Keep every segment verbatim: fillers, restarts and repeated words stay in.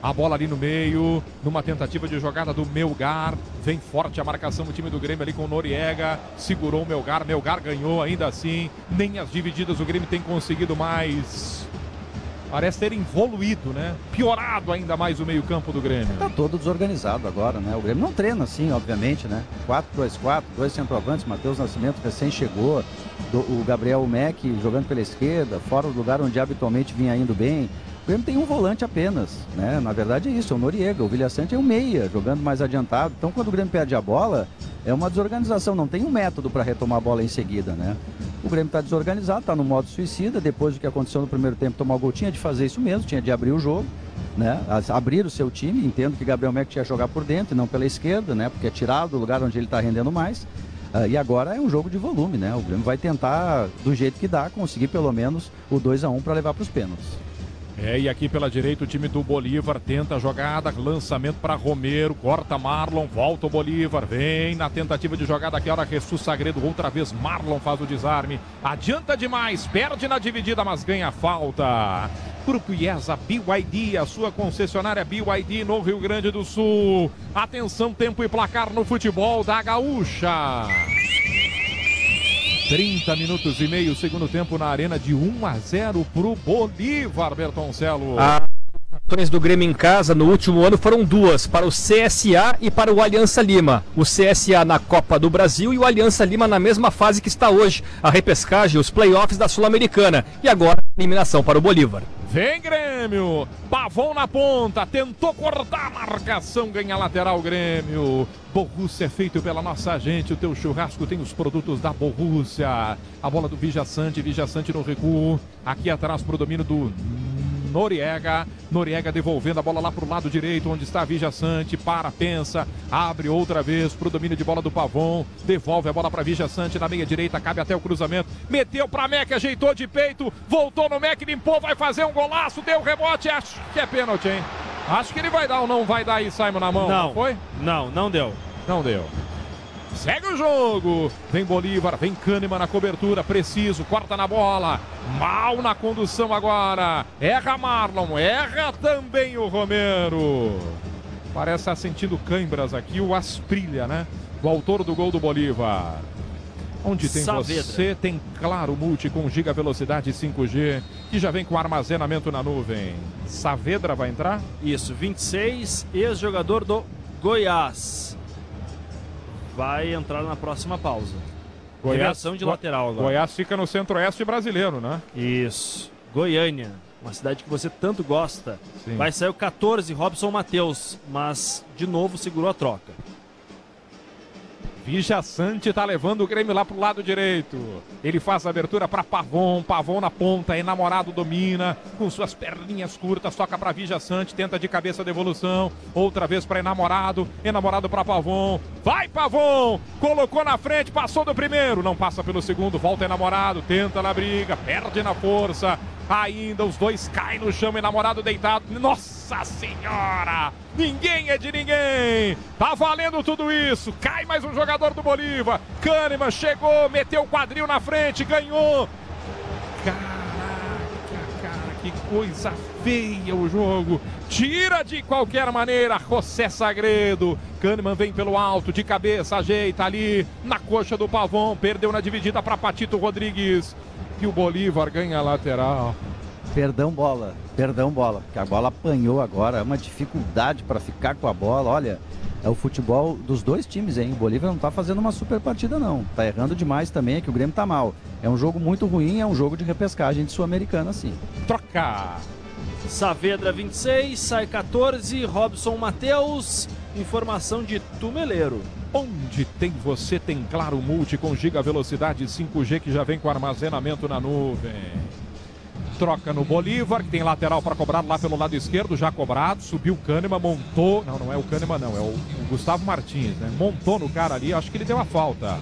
A bola ali no meio, numa tentativa de jogada do Melgar. Vem forte a marcação do time do Grêmio ali com o Noriega. Segurou o Melgar, Melgar ganhou ainda assim. Nem as divididas o Grêmio tem conseguido mais. Parece ter evoluído, né? Piorado ainda mais o meio-campo do Grêmio. Tá todo desorganizado agora, né? O Grêmio não treina assim, obviamente, né? quatro dois quatro, dois centroavantes, Matheus Nascimento recém chegou, do, o Gabriel Meck jogando pela esquerda, fora do lugar onde habitualmente vinha indo bem. O Grêmio tem um volante apenas, né? Na verdade é isso, é o Noriega. O Vilhaçante é um meia, jogando mais adiantado. Então quando o Grêmio perde a bola, é uma desorganização, não tem um método para retomar a bola em seguida, né? O Grêmio está desorganizado, está no modo suicida. Depois do que aconteceu no primeiro tempo, tomar o gol, tinha de fazer isso mesmo, tinha de abrir o jogo, né? Abrir o seu time. Entendo que Gabriel Meck tinha que jogar por dentro e não pela esquerda, né? Porque é tirado do lugar onde ele está rendendo mais. Uh, e agora é um jogo de volume, né? O Grêmio vai tentar, do jeito que dá, conseguir pelo menos o dois a um para levar para os pênaltis. É, e aqui pela direita o time do Bolívar tenta a jogada, lançamento para Romero, corta Marlon, volta o Bolívar, vem na tentativa de jogada aqui, hora Jesus Sagredo, outra vez Marlon faz o desarme, adianta demais, perde na dividida, mas ganha a falta. Grupo IESA B Y D, a sua concessionária B Y D no Rio Grande do Sul. Atenção, tempo e placar no futebol da Gaúcha. trinta minutos e meio, segundo tempo na arena, de um a zero pro Bolívar, Bertoncelo. As vitórias do Grêmio em casa no último ano foram duas, para o C S A e para o Aliança Lima. O C S A na Copa do Brasil e o Aliança Lima na mesma fase que está hoje, a repescagem, os playoffs da Sul-Americana. E agora, eliminação para o Bolívar. Vem Grêmio, Pavon na ponta, tentou cortar a marcação, ganha lateral Grêmio. Borussia é feito pela nossa gente, o teu churrasco tem os produtos da Borussia. A bola do Vijaçante, Vijaçante no recuo, aqui atrás pro domínio do Noriega, Noriega devolvendo a bola lá pro lado direito, onde está Vijaçante, para, pensa, abre outra vez pro domínio de bola do Pavon, devolve a bola para Vijaçante na meia direita, cabe até o cruzamento, meteu pra Meck, ajeitou de peito, voltou no Meck, limpou, vai fazer um golaço, deu rebote, acho que é pênalti, hein? Acho que ele vai dar ou não vai dar aí, Simon, na mão, não, não foi? Não, não deu. Não deu. Segue o jogo, vem Bolívar, vem Kahneman na cobertura, preciso, corta na bola, mal na condução agora, erra Marlon, erra também o Romero, parece estar sentindo câimbras aqui o Asprilha, né, o autor do gol do Bolívar. Onde tem Saavedra. você, tem Claro Multi com giga velocidade cinco G, que já vem com armazenamento na nuvem. Saavedra vai entrar? Isso, vinte e seis, ex-jogador do Goiás. Vai entrar na próxima pausa. Goiás de lateral agora. Goiás fica no centro-oeste brasileiro, né? Isso. Goiânia, uma cidade que você tanto gosta. Sim. Vai sair o catorze, Robson Matheus, mas de novo segurou a troca. Vijaçante tá levando o Grêmio lá pro lado direito. Ele faz a abertura para Pavon, Pavon na ponta, Enamorado domina, com suas perninhas curtas, toca para Vijaçante, tenta de cabeça a devolução, outra vez para Enamorado, Enamorado para Pavon, vai Pavon, colocou na frente, passou do primeiro, não passa pelo segundo, volta Enamorado, tenta na briga, perde na força, ainda os dois caem no chão, Enamorado deitado, nossa senhora, ninguém é de ninguém, tá valendo tudo isso, cai mais um jogador do Bolívar, Kahneman chegou, meteu o quadril na frente, ganhou, caraca, cara, que coisa feia o jogo, tira de qualquer maneira, José Sagredo, Kahneman vem pelo alto, de cabeça, ajeita ali, na coxa do Pavon, perdeu na dividida para Patito Rodrigues, que o Bolívar ganha a lateral. Perdão bola, perdão bola, porque a bola apanhou agora, é uma dificuldade para ficar com a bola, olha, é o futebol dos dois times, hein, o Bolívar não tá fazendo uma super partida não, tá errando demais também, é que o Grêmio tá mal, é um jogo muito ruim, é um jogo de repescagem de Sul-Americana, sim. Troca! Saavedra vinte e seis, sai catorze, Robson Matheus, informação de Tumeleiro. Onde tem você, tem Claro Multi com giga velocidade cinco G que já vem com armazenamento na nuvem. Troca no Bolívar, que tem lateral para cobrar lá pelo lado esquerdo, já cobrado, subiu o Kahneman, montou, não, não é o Kahneman não, é o, o Gustavo Martins, né? Montou no cara ali, acho que ele deu a falta.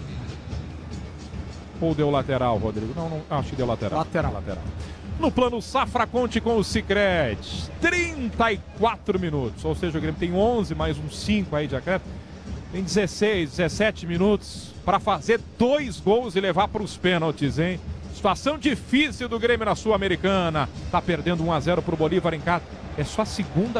Ou deu lateral, Rodrigo? Não, não, acho que deu lateral. Lateral. Lateral. No plano Safra, conte com o Sicredi. trinta e quatro minutos, ou seja, o Grêmio tem onze, mais uns cinco aí de acréscimo. Tem dezesseis, dezessete minutos para fazer dois gols e levar para os pênaltis, hein? Situação difícil do Grêmio na Sul-Americana. Tá perdendo um a zero para o Bolívar em casa. É só a segunda